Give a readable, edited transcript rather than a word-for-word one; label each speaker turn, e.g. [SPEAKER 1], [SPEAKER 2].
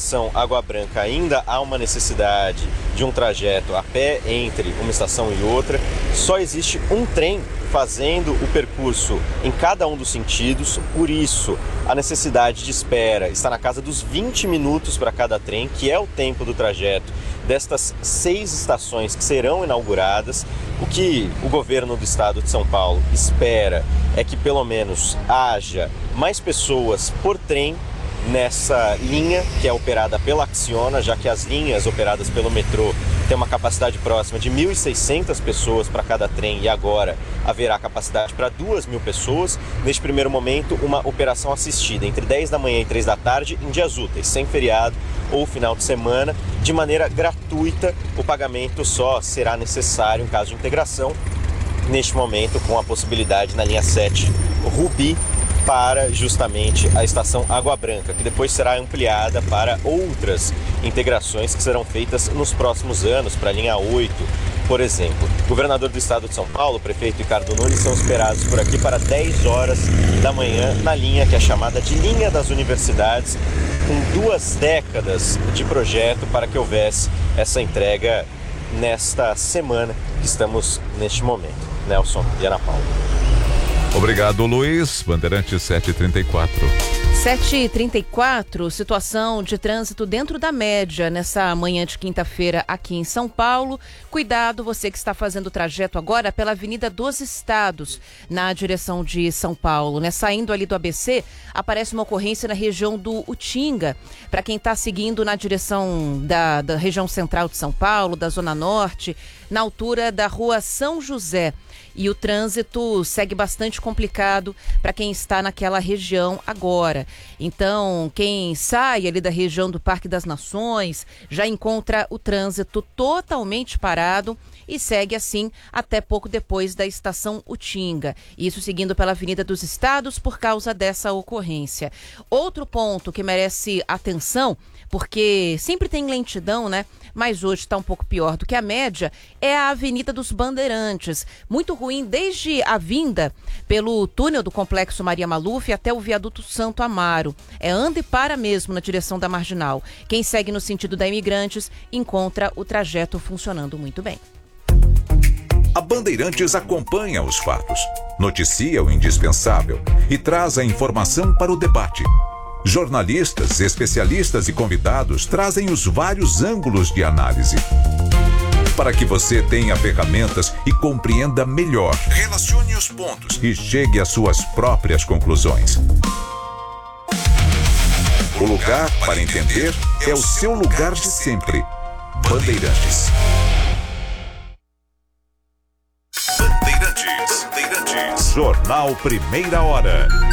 [SPEAKER 1] estação Água Branca ainda há uma necessidade de um trajeto a pé entre uma estação e outra. Só existe um trem fazendo o percurso em cada um dos sentidos, por isso a necessidade de espera está na casa dos 20 minutos para cada trem, que é o tempo do trajeto destas 6 estações que serão inauguradas. O que o governo do estado de São Paulo espera é que pelo menos haja mais pessoas por trem nessa linha que é operada pela Acciona, já que as linhas operadas pelo metrô têm uma capacidade próxima de 1.600 pessoas para cada trem e agora haverá capacidade para 2.000 pessoas. Neste primeiro momento, uma operação assistida entre 10 da manhã e 3 da tarde em dias úteis, sem feriado ou final de semana, de maneira gratuita. O pagamento só será necessário em caso de integração, neste momento com a possibilidade na linha 7 Rubi para justamente a estação Água Branca, que depois será ampliada para outras integrações que serão feitas nos próximos anos, para a linha 8, por exemplo. O governador do estado de São Paulo, o prefeito Ricardo Nunes, são esperados por aqui para 10 horas da manhã na linha que é chamada de Linha das Universidades, com 2 décadas de projeto para que houvesse essa entrega nesta semana que estamos neste momento. Nelson e Ana Paula.
[SPEAKER 2] Obrigado, Luiz. Bandeirantes 7h34.
[SPEAKER 3] 7h34, situação de trânsito dentro da média nessa manhã de quinta-feira aqui em São Paulo. Cuidado, você que está fazendo o trajeto agora pela Avenida dos Estados, na direção de São Paulo, né? Saindo ali do ABC, aparece uma ocorrência na região do Utinga. Para quem está seguindo na direção da região central de São Paulo, da Zona Norte, na altura da Rua São José. E o trânsito segue bastante complicado para quem está naquela região agora. Então, quem sai ali da região do Parque das Nações já encontra o trânsito totalmente parado e segue assim até pouco depois da estação Utinga. Isso seguindo pela Avenida dos Estados por causa dessa ocorrência. Outro ponto que merece atenção, porque sempre tem lentidão, né? Mas hoje está um pouco pior do que a média, é a Avenida dos Bandeirantes. Muito ruim desde a vinda pelo túnel do Complexo Maria Maluf até o viaduto Santo Amaro. É anda e para mesmo na direção da Marginal. Quem segue no sentido da Imigrantes encontra o trajeto funcionando muito bem.
[SPEAKER 4] A Bandeirantes acompanha os fatos, noticia o indispensável e traz a informação para o debate. Jornalistas, especialistas e convidados trazem os vários ângulos de análise, para que você tenha ferramentas e compreenda melhor. Relacione os pontos e chegue às suas próprias conclusões. O lugar para entender é o seu lugar de sempre. Bandeirantes. Bandeirantes. Jornal Primeira Hora.